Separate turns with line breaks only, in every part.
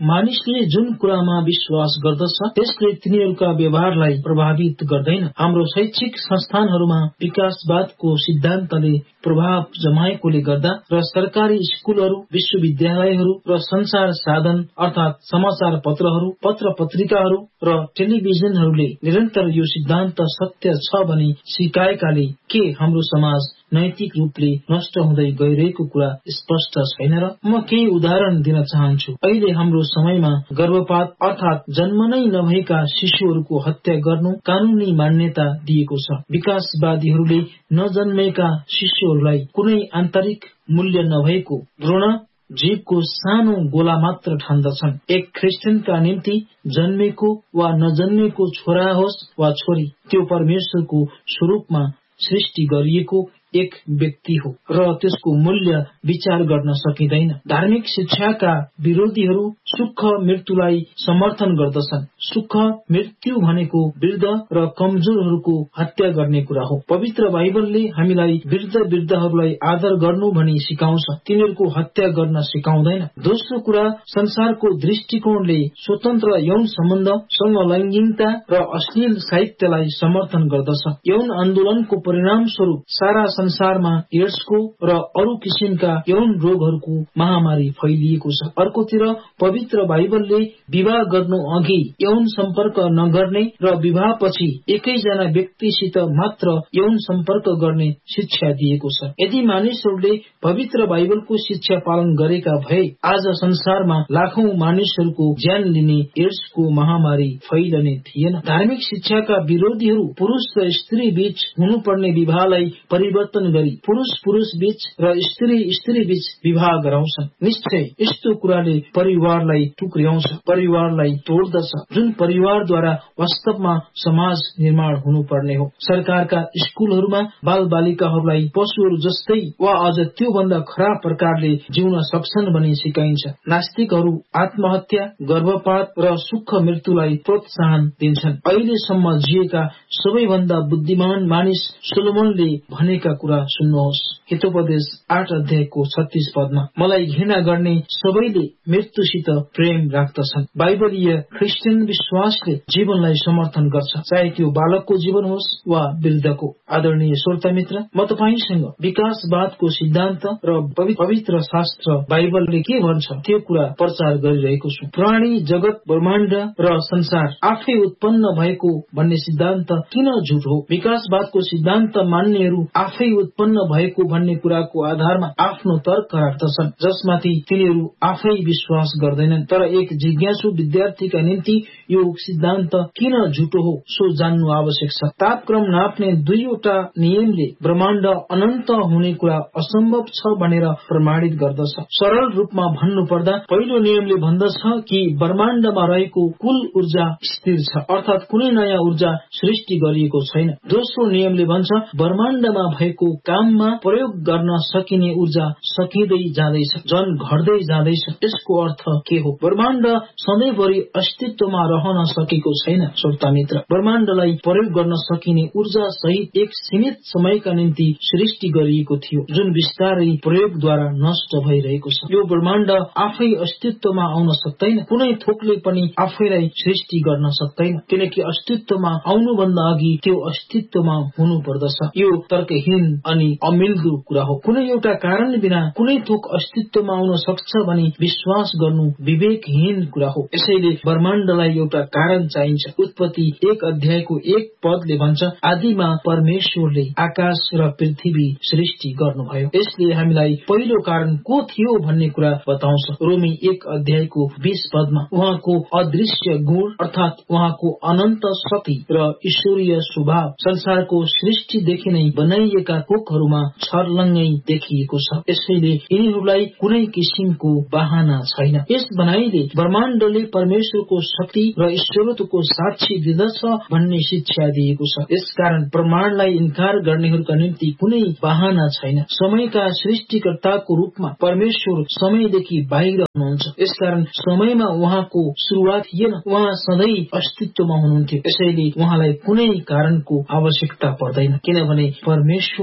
मानिसले जुन कुरामा विश्वास गर्दछ त्यसले तिनीहरूका व्यवहारलाई प्रभावित गर्दैन। हाम्रो शैक्षिक संस्थानहरूमा विकासवादको सिद्धान्तले प्रभाव जमाएकोले गर्दा र सरकारी स्कुलहरू, विश्वविद्यालयहरू र संचार साधन अर्थात समाचार पत्रहरू, पत्र पत्रिकाहरू र टेलिभिजनहरूले निरन्तर यो सिद्धान्त सत्य छ भनी सिकाएकाले के हाम्रो समाज नैतिक रूपले नष्ट हुँदै गइरहेको कुरा स्पष्ट छैन र? म केही उदाहरण दिन चाहन्छु। अहिले हाम्रो समयमा गर्भपात अर्थात जन्म नै नभएका शिशुहरूको हत्या गर्नु कानूनी मान्यता दिएको छ। विकासवादीहरूले नजन्मेका शिशुहरूलाई कुनै आन्तरिक मूल्य नभएको भ्रूण जीवको सानो गोला मात्र ठान्दछन्। एक ख्रिस्टियनका निम्ति जन्मेको वा नजन्मेको छोरा होस् वा छोरी, त्यो परमेश्वरको स्वरूपमा सृष्टि गरिएको एक व्यक्ति हो र त्यसको मूल्य विचार गर्न सकिँदैन। धार्मिक शिक्षाका विरोधीहरू सुख मृत्युलाई समर्थन गर्दछन्। सुख मृत्यु भनेको वृद्ध र कमजोरहरूको हत्या गर्ने कुरा हो। पवित्र बाइबलले हामीलाई वृद्धहरूलाई आदर गर्नु भनी सिकाउँछ, तिनीहरूको हत्या गर्न सिकाउँदैन। दोस्रो कुरा, संसारको दृष्टिकोणले स्वतन्त्र यौन सम्बन्ध, समलैङ्गिकता र अश्लील साहित्यलाई समर्थन गर्दछ। यौन आन्दोलनको परिणाम स्वरूप सारा संसारमा एड्सको र अरू किसिमका यौन रोगहरूको महामारी फैलिएको छ। अर्कोतिर पवित्र बाइबलले विवाह गर्नु अघि यौन सम्पर्क नगर्ने र विवाहपछि एकैजना व्यक्तिसित मात्र यौन सम्पर्क गर्ने शिक्षा दिएको छ। यदि मानिसहरूले पवित्र बाइबलको शिक्षा पालन गरेका भए आज संसारमा लाखौं मानिसहरूको ज्यान लिने एड्सको महामारी फैलने थिएन। धार्मिक शिक्षाका विरोधीहरू पुरुष र स्त्री बीच हुनुपर्ने विवाहलाई परिवर्तन गरी पुरुष बीच र स्त्री बीच विवाह गराउँछन्। निश्चय यस्तो कुराले परिवारलाई टुक्र्याउँछ, परिवारलाई तोड्दछ, जुन परिवारद्वारा वास्तवमा समाज निर्माण हुनुपर्ने हो। सरकारका स्कुलहरूमा बाल बालिकाहरूलाई पशुहरू जस्तै वा अझ त्यो भन्दा खराब प्रकारले जिउन सक्छन् भनी सिकाइन्छ। नास्तिकहरू आत्महत्या, गर्भपात र सुख मृत्युलाई प्रोत्साहन दिन्छन्। अहिलेसम्म जिएका सबैभन्दा बुद्धिमान मानिस सोलोमनले भनेका कुरा सुन्नुहोस्। हितोपदेश 8 अध्यायको 36 पदमा, मलाई घृणा गर्ने सबैले मृत्युसित प्रेम राख्दछन्। बाइबलीय ख्रिस्टियन विश्वासले जीवनलाई समर्थन गर्छ, चाहे त्यो बालकको जीवन होस् वा वृद्धको। आदरणीय श्रोता मित्र, म तपाईसँग विकासवादको सिद्धान्त र पवित्र शास्त्र बाइबलले के भन्छ त्यो कुरा प्रचार गरिरहेको छु। प्राणी, जगत, ब्रह्माण्ड र संसार आफै उत्पन्न भएको भन्ने सिद्धान्त किन झुट हो? विकासवादको सिद्धान्त मान्नेहरू आफै उत्पन्न भएको भन्ने कुराको आधारमा आफ्नो तर्क राख्दछन्, जसमाथि तिनीहरू आफै विश्वास गर्दैनन्। तर एक जिज्ञासु विद्यार्थीका निम्ति यो सिद्धान्त किन झुटो हो सो जान्नु आवश्यक छ। तापक्रम नाप्ने दुईवटा नियमले ब्रह्माण्ड अनन्त हुने कुरा असम्भव छ भनेर प्रमाणित गर्दछ। सरल रूपमा भन्नुपर्दा पहिलो नियमले भन्दछ कि ब्रह्माण्डमा रहेको कुल ऊर्जा स्थिर छ, अर्थात कुनै नयाँ ऊर्जा सृष्टि गरिएको छैन। दोस्रो नियमले भन्छ ब्रह्माण्डमा भएको काममा प्रयोग गर्न सकिने ऊर्जा सकिँदै जाँदैछ, झन् घट्दै जाँदैछ। यसको अर्थ के हो? ब्रह्माण्ड सधैँभरि अस्तित्वमा रहन सकेको छैन। श्रोता मित्र, ब्रह्माण्डलाई प्रयोग गर्न सकिने ऊर्जा सहित एक सीमित समयका निम्ति सृष्टि गरिएको थियो, जुन बिस्तारै प्रयोगद्वारा नष्ट भइरहेको छ। यो ब्रह्माण्ड आफै अस्तित्वमा आउन सक्दैन, कुनै थोकले पनि आफैलाई सृष्टि गर्न सक्दैन, किनकि अस्तित्वमा आउनुभन्दा अघि त्यो अस्तित्वमा हुनु पर्दछ। यो तर्कहीन अनि अमिल्दो कुरा हो। कुनै एउटा कारण बिना कुनै थोक अस्तित्वमा आउन सक्छ भनी विश्वास गर्नु विवेकहीन कुरा हो। यसैले ब्रह्माण्डलाई एउटा कारण चाहिन्छ। उत्पत्ति 1 अध्यायको 1 पदले भन्छ, आदिमा परमेश्वरले आकाश र पृथ्वी सृष्टि गर्नुभयो। यसले हामीलाई पहिलो कारण को थियो भन्ने कुरा बताउँछ। रोमी 1 अध्यायको 20 पदमा उहाँको अदृश्य गुण अर्थात उहाँको अनन्त शक्ति र ईश्वरीय स्वभाव संसारको सृष्टिदेखि नै बनाइएका थोकहरूमा छर्लङ्गै देखिएको छ। यसैले यिनीहरूलाई कुनै किसिमको बहाना छैन। यस बनाइले ब्रह्माण्डले परमेश्वरको शक्ति र ईश्वरत्वको साक्षी दिँदछ भन्ने शिक्षा दिएको छ। यसकारण प्रमाणलाई इन्कार गर्नेहरूका निम्ति कुनै बहाना छैन। समयका सृष्टिकर्ताको रूपमा परमेश्वर समयदेखि बाहिर हुनुहुन्छ। यसकारण समयमा उहाँको सुरुवात थिएन, उहाँ सधैँ अस्तित्वमा हुनुहुन्थ्यो। यसैले उहाँलाई कुनै कारणको आवश्यकता पर्दैन, किनभने परमेश्वर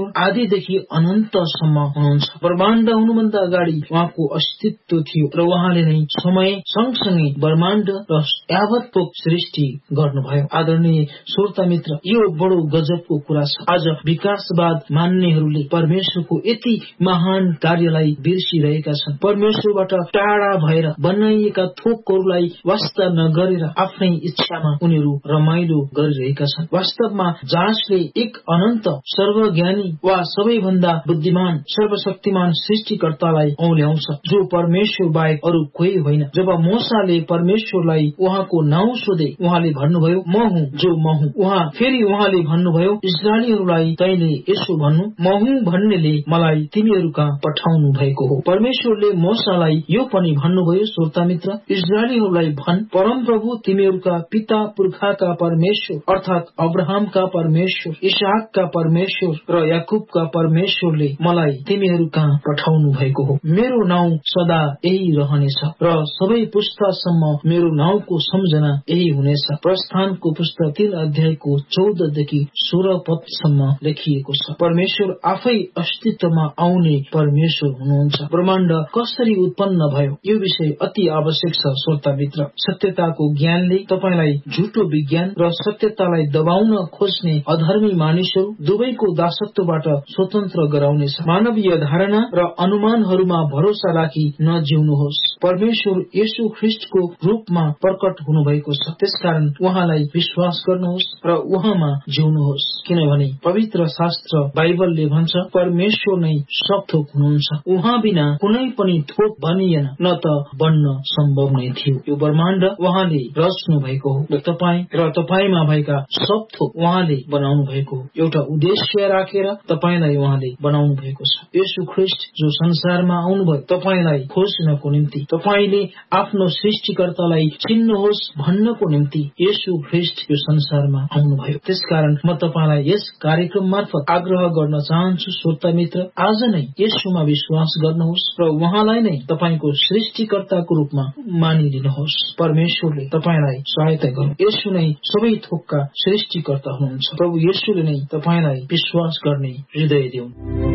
परमेश्वर आदिदेखि अनन्तसम्म हुनुहुन्छ। ब्रह्माण्ड हुनुभन्दा अगाडि उहाँको अस्तित्व थियो र उहाँले नै समय सँगसँगै ब्रह्माण्ड र यावतको सृष्टि गर्नुभयो। आदरणीय श्रोता मित्र, यो बडो गजबको कुरा छ। आज विकासवाद मान्नेहरूले परमेश्वरको यति महान कार्यलाई बिर्सिरहेका छन्। परमेश्वरबाट टाढा भएर बनाइएका थोकहरूलाई वास्ता नगरेर आफ्नै इच्छामा उनीहरू रमाइलो गरिरहेका छन्। वास्तवमा जसले एक अनन्त सर्वज्ञानी वा सबैभन्दा बुद्धिमान सर्वशक्तिमान सृष्टिकर्तालाई औल्याउँछ, जो परमेश्वर बाहेक अरू कोही होइन। जब मोसाले परमेश्वरलाई उहाँको नाउँ सोधे, उहाँले भन्नुभयो, म हुँ जो म हुँ। उहाँले भन्नुभयो, इस्राएलीहरूलाई तैले यसो भन्नु, म हुँ भन्नेले मलाई तिमीहरू कहाँ पठाउनु भएको हो। परमेश्वरले मोसालाई यो पनि भन्नुभयो, श्रोता मित्र, इस्राएलीहरूलाई भन्, परमप्रभु तिमीहरूका पिता पुर्खाका परमेश्वर अर्थात अब्राहमका परमेश्वर, इसाकका परमेश्वर र याकुबका परमेश्वरले मलाई तिमीहरू कहाँ पठाउनु भएको हो। मेरो नाउँ सदा यही रहनेछ र सबै पुस्तासम्म मेरो नाउँको सम्झना यही हुनेछ। प्रस्थानको पुस्तक 3 अध्यायको 14 देखि 16 पदसम्म लेखिएको छ। परमेश्वर आफै अस्तित्वमा आउने परमेश्वर हुनुहुन्छ। ब्रह्माण्ड कसरी उत्पन्न भयो, यो विषय अति आवश्यक छ। श्रोता मित्र, सत्यताको ज्ञानले तपाईलाई झुटो विज्ञान र सत्यतालाई दबाउन खोज्ने अधर्मी मानिसहरू दुवैको दासत्वबाट स्वतन्त्र गराउनेछ। मानवीय धारणा र अनुमानहरूमा भरोसा राखी नजिउनुहोस्। परमेश्वर येशू ख्रीष्टको रूपमा प्रकट हुनुभएको छ, त्यसकारण उहाँलाई विश्वास गर्नुहोस् र उहाँमा जिउनुहोस्। किनभने पवित्र शास्त्र बाइबलले भन्छ, परमेश्वर नै सब थोक हुनुहुन्छ, उहाँ बिना कुनै पनि थोक बनिएन, न त बन्न सम्भव नै थियो। यो ब्रह्माण्ड उहाँले रच्नु भएको हो र तपाईँ र तपाईँमा भएका सब थोक उहाँले बनाउनु भएको हो। एउटा उद्देश्य राखेर तपाईँलाई उहाँले बनाउनु भएको छ। येशू ख्रीष्ट जो संसारमा आउनुभयो तपाईँलाई खोज्नको निम्ति, तपाईँले आफ्नो सृष्टिकर्तालाई चिन्नुहोस् भन्नको निम्ति येशू ख्रीष्ट यो संसारमा आउनुभयो। त्यसकारण म तपाईँलाई यस कार्यक्रम मार्फत आग्रह गर्न चाहन्छु, श्रोता मित्र, आज नै येशूमा विश्वास गर्नुहोस् र उहाँलाई नै तपाईँको सृष्टिकर्ताको रूपमा मानिलिनुहोस्। परमेश्वरले तपाईँलाई सहायता गरून्। येशू नै सबै थोकका सृष्टिकर्ता हुनुहुन्छ। प्रभु येशूले नै तपाईँलाई विश्वास गर्ने हृदय दिउन्।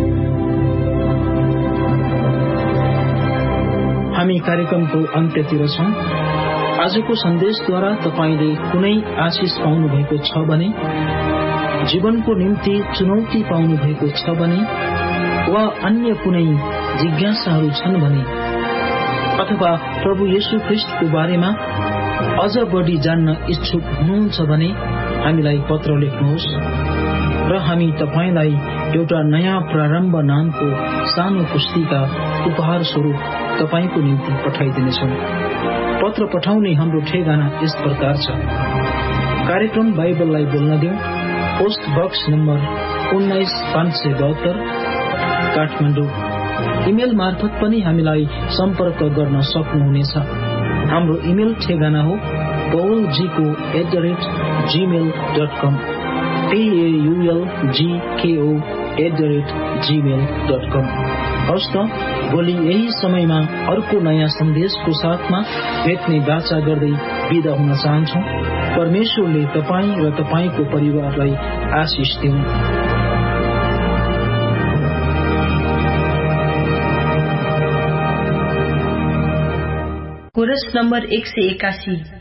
हामी कार्यक्रमको अन्त्यतिर छौं। आजको सन्देशद्वारा तपाईले कुनै आशिष पाउनु भएको छ भने, जीवनको निम्ति चुनौती पाउनु भएको छ भने, वा अन्य कुनै जिज्ञासाहरू छन् भने, अथवा प्रभु येशू ख्रीष्टको बारेमा अझ बढी जान्न इच्छुक हुनुहुन्छ भने हामीलाई पत्र लेख्नुहोस् र हामी तपाईलाई एउटा नयाँ प्रारम्भ नामको सानो पुस्तिका उपहार स्वरूप तपाईको निम्ति पठाइदिनेछौं। पत्र पठाउने हाम्रो ठेगाना यस प्रकार छ। कार्यक्रम बाइबललाई बोल्न दिउँ, post box number 19,572, Kathmandu. Email मार्फत पनि हामीलाई सम्पर्क गर्न सक्नुहुनेछ। हाम्रो इमेल ठेगाना हो paulgko@gmail.com, paulgko@gmail.com। हवस् त, भोलि यही समयमा अर्को नयाँ सन्देशको साथमा भेट्ने बाचा गर्दै बिदा हुन चाहन्छौ। परमेश्वरले तपाईँ र तपाईको परिवारलाई आशिष दिउन्।
Coarse number 181।